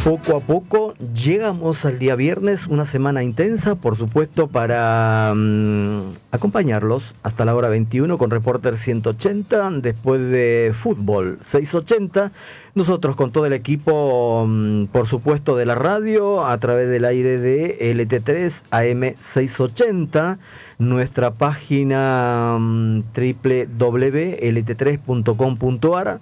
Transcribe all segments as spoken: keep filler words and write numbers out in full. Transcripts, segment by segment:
Poco a poco llegamos al día viernes, una semana intensa, por supuesto, para um, acompañarlos hasta la hora veintiuno con Reporter ciento ochenta, después de Fútbol seiscientos ochenta. Nosotros con todo el equipo, um, por supuesto, de la radio, a través del aire de L T tres A M seiscientos ochenta, nuestra página um, doble u doble u doble u punto l t tres punto com punto a r.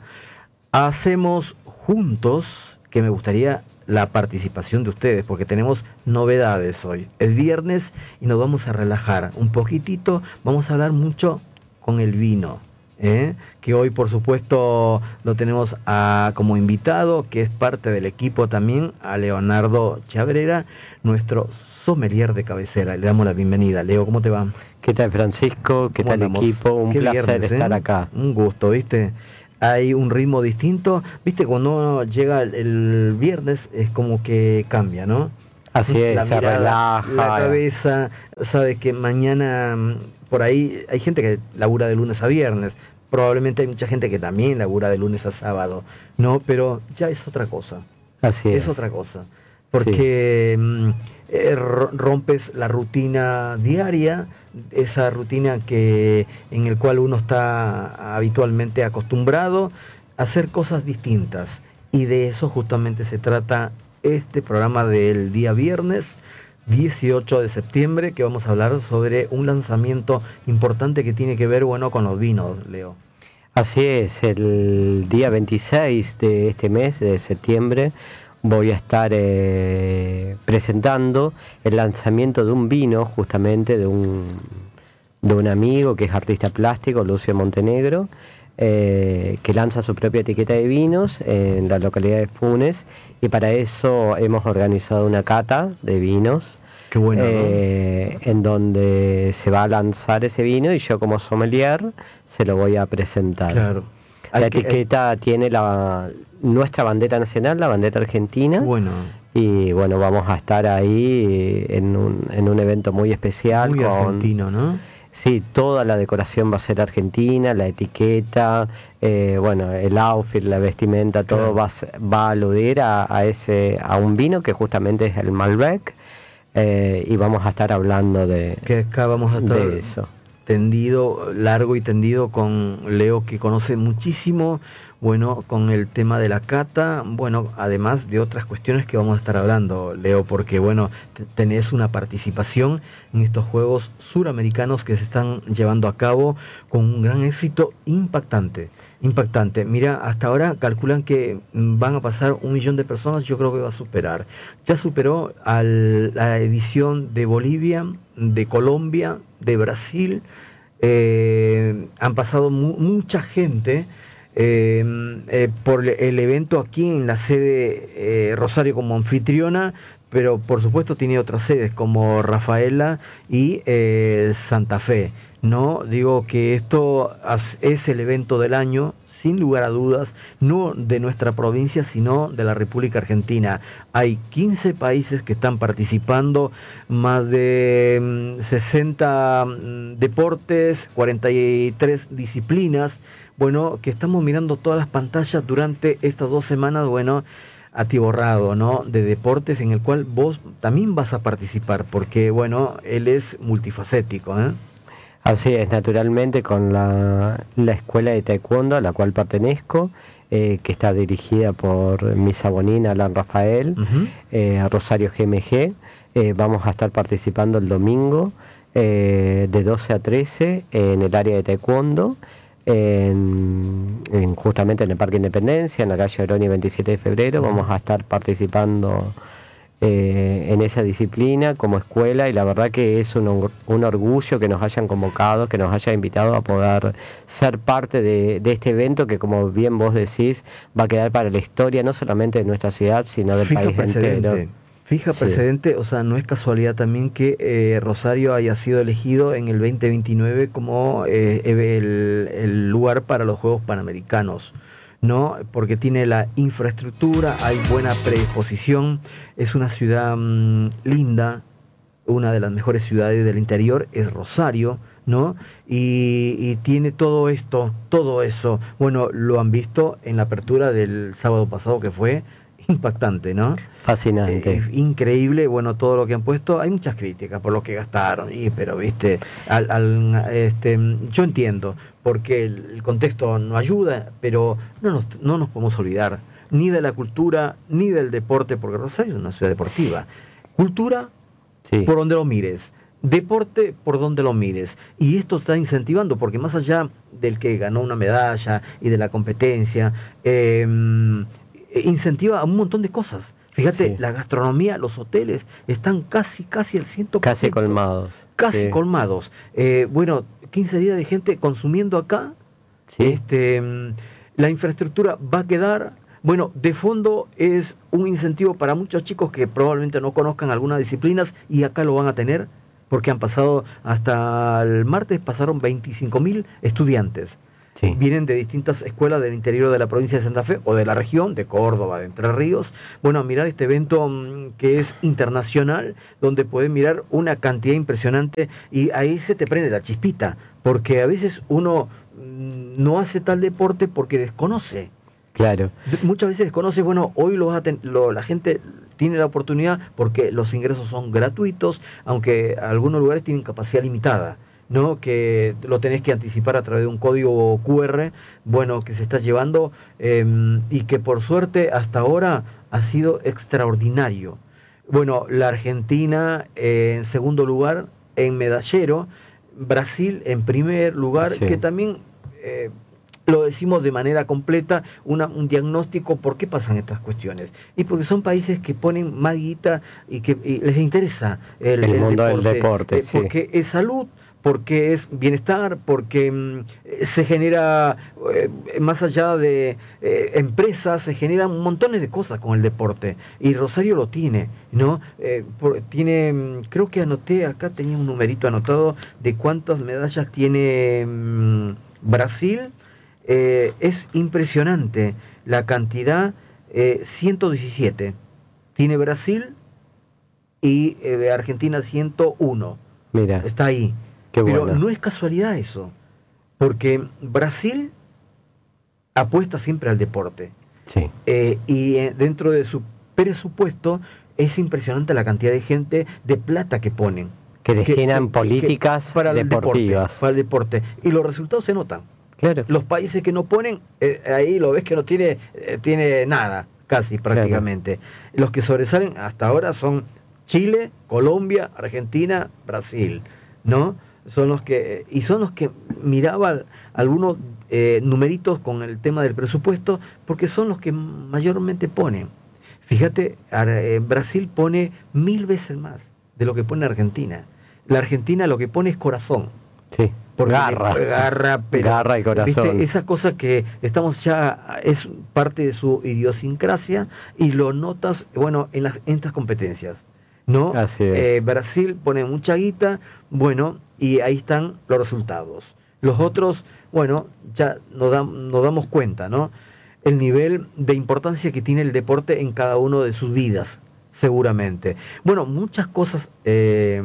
Hacemos juntos, que me gustaría la participación de ustedes, porque tenemos novedades hoy. Es viernes y nos vamos a relajar un poquitito. Vamos a hablar mucho con el vino, ¿eh? que hoy, por supuesto, lo tenemos a, como invitado, que es parte del equipo también, a Leonardo Chabrera, nuestro sommelier de cabecera. Le damos la bienvenida. Leo, ¿cómo te va? ¿Qué tal, Francisco? ¿Qué tal, andamos? Equipo? Un Qué placer viernes, estar ¿eh? acá. Un gusto, ¿viste? Hay un ritmo distinto, viste, cuando uno llega el, el viernes es como que cambia, ¿no? Así es, la se mirada, relaja. La cabeza, sabes que mañana, por ahí, hay gente que labura de lunes a viernes, probablemente hay mucha gente que también labura de lunes a sábado, ¿no? Pero ya es otra cosa. Así es. Es otra cosa, porque sí. eh, rompes la rutina diaria, esa rutina que en el cual uno está habitualmente acostumbrado a hacer cosas distintas, y de eso justamente se trata este programa del día viernes dieciocho de septiembre, que vamos a hablar sobre un lanzamiento importante que tiene que ver, bueno, con los vinos, Leo. Así es, el día veintiséis de este mes de septiembre voy a estar eh, presentando el lanzamiento de un vino, justamente de un, de un amigo que es artista plástico, Lucio Montenegro, eh, que lanza su propia etiqueta de vinos en la localidad de Funes, y para eso hemos organizado una cata de vinos. Qué bueno, eh, ¿no? En donde se va a lanzar ese vino y yo, como sommelier, se lo voy a presentar. Claro. La Hay etiqueta que... tiene la nuestra bandera nacional, la bandera argentina. Bueno. Y bueno, vamos a estar ahí en un, en un evento muy especial. Muy con, argentino, ¿no? Sí, toda la decoración va a ser argentina, la etiqueta, eh, bueno, el outfit, la vestimenta, todo claro. va, a, va a aludir a, a, ese, a un vino que justamente es el Malbec. Eh, y vamos a estar hablando de, que acá vamos a estar de eso. Tendido, largo y tendido con Leo, que conoce muchísimo, bueno, con el tema de la cata, bueno, además de otras cuestiones que vamos a estar hablando, Leo, porque bueno, tenés una participación en estos Juegos Suramericanos que se están llevando a cabo con un gran éxito impactante. Impactante. Mira, hasta ahora calculan que van a pasar un millón de personas. Yo creo que va a superar. Ya superó a la edición de Bolivia, de Colombia, de Brasil. Eh, han pasado mu mucha gente eh, eh, por el evento aquí en la sede eh, Rosario como anfitriona, pero por supuesto tiene otras sedes como Rafaela y eh, Santa Fe. No, digo que esto es el evento del año, sin lugar a dudas, no de nuestra provincia, sino de la República Argentina. Hay quince países que están participando, más de sesenta deportes, cuarenta y tres disciplinas, bueno, que estamos mirando todas las pantallas durante estas dos semanas, bueno, atiborrado, ¿no?, de deportes en el cual vos también vas a participar, porque, bueno, él es multifacético, ¿eh? Así es, naturalmente, con la, la escuela de taekwondo a la cual pertenezco, eh, que está dirigida por mi sabonín Alan Rafael, uh-huh. eh, a Rosario G M G, eh, vamos a estar participando el domingo eh, de doce a trece en el área de taekwondo, en, en, justamente en el Parque Independencia, en la calle Oroni veintisiete de febrero, uh-huh. vamos a estar participando Eh, en esa disciplina como escuela, y la verdad que es un, un orgullo que nos hayan convocado, que nos hayan invitado a poder ser parte de, de este evento que, como bien vos decís, va a quedar para la historia no solamente de nuestra ciudad, sino del Fija país precedente. entero. Fija sí. precedente, o sea, no es casualidad también que eh, Rosario haya sido elegido en el veinte veintinueve como eh, el, el lugar para los Juegos Panamericanos, ¿no? Porque tiene la infraestructura, hay buena predisposición, es una ciudad mmm, linda, una de las mejores ciudades del interior es Rosario, ¿no? Y, y tiene todo esto, todo eso. Bueno, lo han visto en la apertura del sábado pasado, que fue impactante, ¿no? Fascinante. Eh, increíble, bueno, todo lo que han puesto. Hay muchas críticas por lo que gastaron, y, pero, viste, al, al, este, yo entiendo, porque el, el contexto no ayuda, pero no nos, no nos podemos olvidar ni de la cultura, ni del deporte, porque Rosario es una ciudad deportiva. Cultura, sí, por donde lo mires. Deporte, por donde lo mires. Y esto está incentivando, porque más allá del que ganó una medalla y de la competencia, eh, incentiva a un montón de cosas. Fíjate, sí, la gastronomía, los hoteles están casi, casi al ciento por ciento. Casi colmados. Casi sí. colmados. Eh, bueno, quince días de gente consumiendo acá. Sí. Este, la infraestructura va a quedar. Bueno, de fondo es un incentivo para muchos chicos que probablemente no conozcan algunas disciplinas, y acá lo van a tener, porque han pasado, hasta el martes pasaron veinticinco mil estudiantes. Sí. Vienen de distintas escuelas del interior de la provincia de Santa Fe o de la región, de Córdoba, de Entre Ríos. Bueno, a mirar este evento um, que es internacional, donde pueden mirar una cantidad impresionante, y ahí se te prende la chispita, porque a veces uno mm, no hace tal deporte porque desconoce. Claro. Muchas veces desconoce, bueno, hoy lo, vas a ten, lo la gente tiene la oportunidad porque los ingresos son gratuitos, aunque algunos lugares tienen capacidad limitada, ¿no? Que lo tenés que anticipar a través de un código cu erre, bueno, que se está llevando, eh, y que por suerte hasta ahora ha sido extraordinario. Bueno, la Argentina eh, en segundo lugar en medallero, Brasil en primer lugar, sí, que también... Eh, lo decimos de manera completa, una, un diagnóstico. ¿Por qué pasan estas cuestiones? Y porque son países que ponen más guita y que y les interesa el, el, el mundo deporte, del deporte, eh, sí. Porque es salud, porque es bienestar, porque mmm, se genera, eh, más allá de eh, empresas, se generan montones de cosas con el deporte, y Rosario lo tiene, ¿no? Eh, por, tiene, creo que anoté, acá tenía un numerito anotado de cuántas medallas tiene mmm, Brasil. Eh, es impresionante la cantidad, eh, ciento diecisiete tiene Brasil, y eh, Argentina ciento uno. Mira, está ahí. Qué Pero buena. No es casualidad eso, porque Brasil apuesta siempre al deporte, sí. eh, y eh, dentro de su presupuesto es impresionante la cantidad de gente, de plata que ponen, que destinan que, políticas que, para deportivas el deporte, para el deporte, y los resultados se notan. Claro. Los países que no ponen, eh, ahí lo ves que no tiene, eh, tiene nada, casi prácticamente. Claro. Los que sobresalen hasta ahora son Chile, Colombia, Argentina, Brasil, ¿no? Son los que, y son los que miraba algunos eh, numeritos con el tema del presupuesto, porque son los que mayormente ponen. Fíjate, eh, Brasil pone mil veces más de lo que pone Argentina. La Argentina lo que pone es corazón. Sí. Porque garra, le, garra, pero, garra y corazón. ¿viste? Esa cosa que estamos ya, es parte de su idiosincrasia, y lo notas, bueno, en, las, en estas competencias, ¿no? Así es. Eh, Brasil pone mucha guita, bueno, y ahí están los resultados. Los otros, bueno, ya nos, da, nos damos cuenta, ¿no? El nivel de importancia que tiene el deporte en cada uno de sus vidas, seguramente. Bueno, muchas cosas... Eh,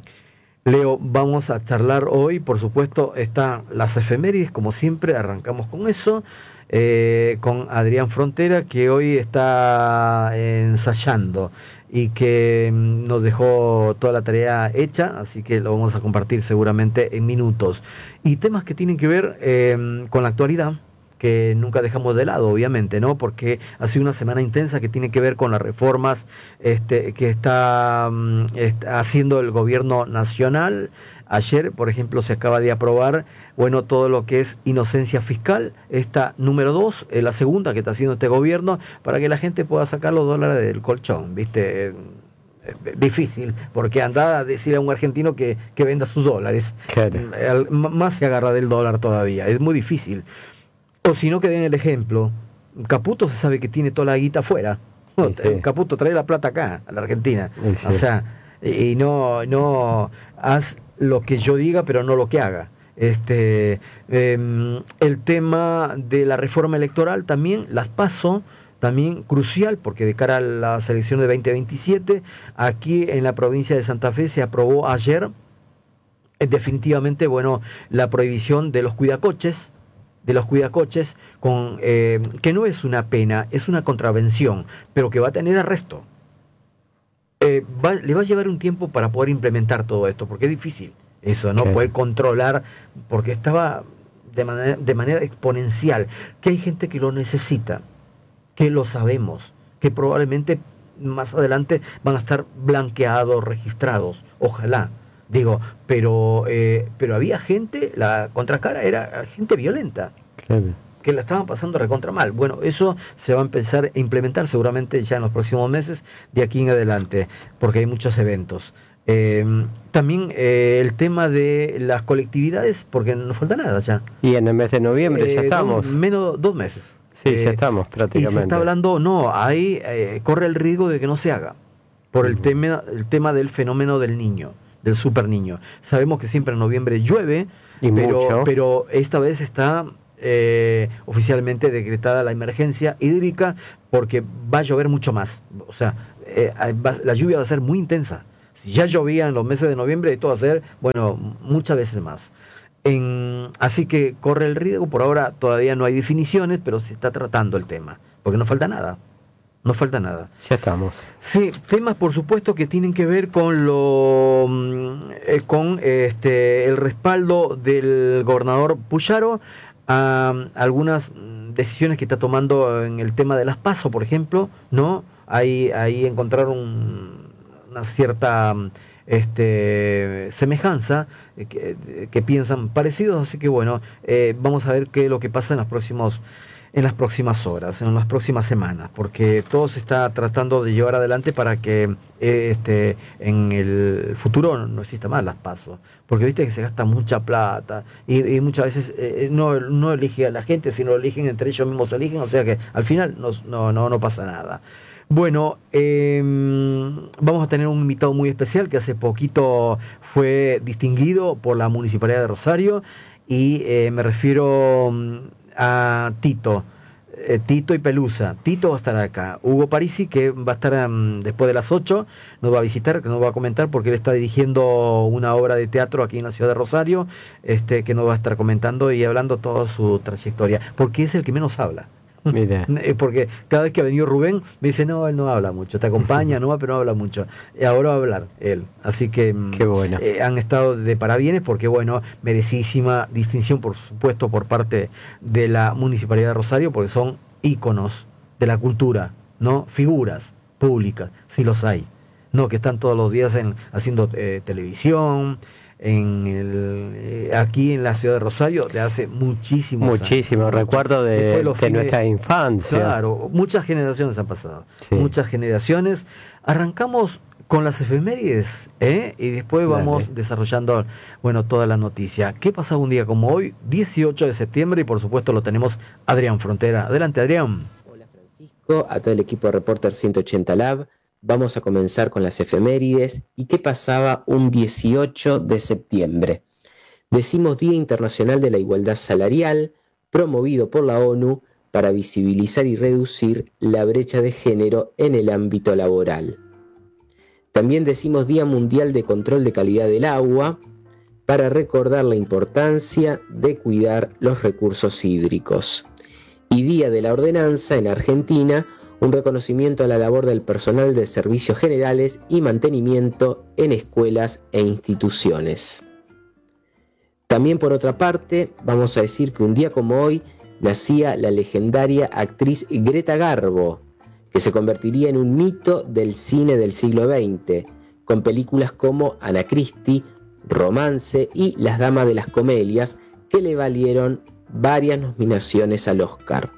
Leo, vamos a charlar hoy, por supuesto, están las efemérides, como siempre, arrancamos con eso, eh, con Adrián Frontera, que hoy está ensayando y que nos dejó toda la tarea hecha, así que lo vamos a compartir seguramente en minutos. Y temas que tienen que ver eh, con la actualidad, que nunca dejamos de lado, obviamente, ¿no? Porque ha sido una semana intensa que tiene que ver con las reformas este, que está, um, está haciendo el gobierno nacional. Ayer, por ejemplo, se acaba de aprobar, bueno, todo lo que es inocencia fiscal, esta número dos, eh, la segunda que está haciendo este gobierno, para que la gente pueda sacar los dólares del colchón, ¿viste? Eh, difícil, porque anda a decirle a un argentino que, que venda sus dólares. Claro. Eh, más se agarra del dólar todavía, es muy difícil. O si no, que den el ejemplo. Caputo se sabe que tiene toda la guita afuera. No, sí, sí. Caputo trae la plata acá, a la Argentina. Sí, sí. O sea, y no, no haz lo que yo diga, pero no lo que haga. Este, eh, el tema de la reforma electoral también, las PASO, también crucial, porque de cara a las elecciones de veinte veintisiete, aquí en la provincia de Santa Fe se aprobó ayer, eh, definitivamente, bueno, la prohibición de los cuidacoches, de los cuidacoches, con, eh, que no es una pena, es una contravención, pero que va a tener arresto. Eh, va, le va a llevar un tiempo para poder implementar todo esto, porque es difícil eso, ¿no? Sí. Poder controlar, porque estaba de manera, de manera exponencial, que hay gente que lo necesita, que lo sabemos, que probablemente más adelante van a estar blanqueados, registrados, ojalá, digo, pero eh, pero había gente, la contracara era gente violenta, Claro. que la estaban pasando recontra mal. Bueno, eso se va a empezar a implementar seguramente ya en los próximos meses, de aquí en adelante, porque hay muchos eventos. Eh, también eh, el tema de las colectividades, porque no falta nada ya. Y en el mes de noviembre ya Eh, estamos. Dos, menos dos meses. Sí, Eh, ya estamos Y prácticamente. se está hablando, no, ahí eh, corre el riesgo de que no se haga, por el, Ujú. tema, el tema del fenómeno del niño, del super niño. Sabemos que siempre en noviembre llueve, Y pero, mucho. pero esta vez está eh, oficialmente decretada la emergencia hídrica porque va a llover mucho más. O sea, eh, va- la lluvia va a ser muy intensa. Si ya llovía en los meses de noviembre, esto va a ser, bueno, muchas veces más. En, así que corre el riesgo, por ahora todavía no hay definiciones, pero se está tratando el tema, porque no falta nada, no falta nada. Ya estamos. Sí, temas por supuesto que tienen que ver con lo mm, eh, con este el respaldo del gobernador Puyaro a mm, algunas mm, decisiones que está tomando en el tema de las PASO, por ejemplo, ¿no? Ahí, ahí encontraron una cierta mm, este, semejanza, eh, que, que piensan parecidos, así que bueno, eh, vamos a ver qué es lo que pasa en los próximos en las próximas horas, en las próximas semanas, porque todo se está tratando de llevar adelante para que eh, este, en el futuro no, no exista más las PASO, porque viste que se gasta mucha plata y, y muchas veces eh, no, no elige a la gente, sino eligen entre ellos mismos, eligen, o sea que al final no, no, no, no pasa nada. Bueno, eh, vamos a tener un invitado muy especial que hace poquito fue distinguido por la Municipalidad de Rosario y eh, me refiero mm, a Tito, eh, Tito y Pelusa. Tito va a estar acá. Hugo Parisi, que va a estar um, después de las ocho, nos va a visitar, que nos va a comentar, porque él está dirigiendo una obra de teatro aquí en la ciudad de Rosario, este, que nos va a estar comentando y hablando toda su trayectoria, porque es el que menos habla. Mira. Porque cada vez que ha venido Rubén me dice, no, él no habla mucho, te acompaña, no, pero no habla mucho. Y ahora va a hablar él. Así que Qué bueno. eh, han estado de parabienes porque, bueno, merecidísima distinción, por supuesto, por parte de la Municipalidad de Rosario, porque son íconos de la cultura, ¿no? Figuras públicas, si los hay, ¿no? Que están todos los días en, haciendo eh, televisión, en el, eh, aquí en la ciudad de Rosario de hace muchísimos Muchísimo, años. recuerdo de, Después los de fines- nuestra infancia. Claro, muchas generaciones han pasado. Sí. Muchas generaciones. Arrancamos con las efemérides, ¿eh? Y después vamos Dale. desarrollando, bueno, toda la noticia. ¿Qué pasa un día como hoy? dieciocho de septiembre, y por supuesto lo tenemos Adrián Frontera. Adelante, Adrián. Hola Francisco, a todo el equipo de Reporter ciento ochenta Lab. Vamos a comenzar con las efemérides y qué pasaba un dieciocho de septiembre. Decimos Día Internacional de la Igualdad Salarial, promovido por la ONU para visibilizar y reducir la brecha de género en el ámbito laboral. También decimos Día Mundial de Control de Calidad del Agua, para recordar la importancia de cuidar los recursos hídricos. Y Día de la Ordenanza en Argentina, un reconocimiento a la labor del personal de servicios generales y mantenimiento en escuelas e instituciones. También, por otra parte, vamos a decir que un día como hoy nacía la legendaria actriz Greta Garbo, que se convertiría en un mito del cine del siglo veinte, con películas como Ana Christie, Romance y Las Damas de las Comedias, que le valieron varias nominaciones al Oscar.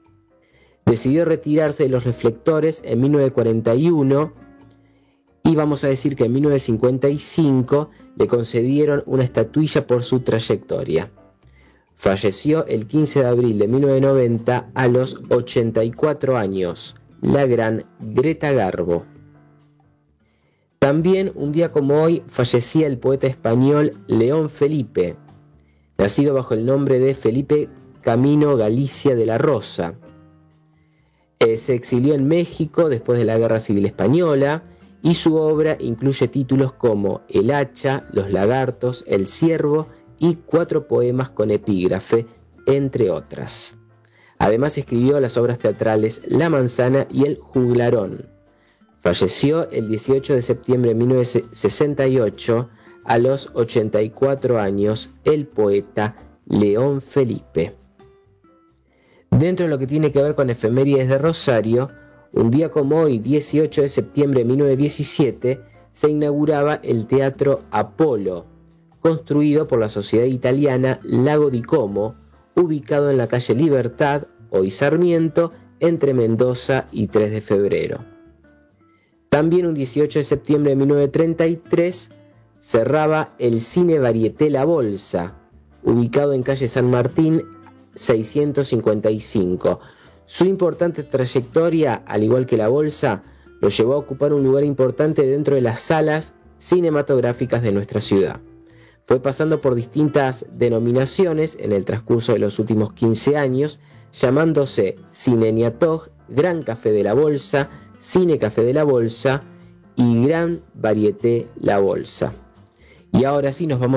Decidió retirarse de los reflectores en mil novecientos cuarenta y uno y vamos a decir que en mil novecientos cincuenta y cinco le concedieron una estatuilla por su trayectoria. Falleció el quince de abril de mil novecientos noventa a los ochenta y cuatro años, la gran Greta Garbo. También un día como hoy fallecía el poeta español León Felipe, nacido bajo el nombre de Felipe Camino Galicia de la Rosa. Eh, se exilió en México después de la Guerra Civil Española y su obra incluye títulos como El hacha, Los lagartos, El ciervo y cuatro poemas con epígrafe, entre otras. Además escribió las obras teatrales La Manzana y El Juglarón. Falleció el dieciocho de septiembre de mil novecientos sesenta y ocho a los ochenta y cuatro años el poeta León Felipe. Dentro de lo que tiene que ver con efemérides de Rosario, un día como hoy, dieciocho de septiembre de mil novecientos diecisiete, se inauguraba el Teatro Apolo, construido por la sociedad italiana Lago di Como, ubicado en la calle Libertad, hoy Sarmiento, entre Mendoza y tres de febrero. También un dieciocho de septiembre de mil novecientos treinta y tres cerraba el Cine Varieté La Bolsa, ubicado en calle San Martín seiscientos cincuenta y cinco. Su importante trayectoria, al igual que La Bolsa, lo llevó a ocupar un lugar importante dentro de las salas cinematográficas de nuestra ciudad. Fue pasando por distintas denominaciones en el transcurso de los últimos quince años, llamándose Cine Niatoj, Gran Café de la Bolsa, Cine Café de la Bolsa y Gran Varieté La Bolsa. Y ahora sí nos vamos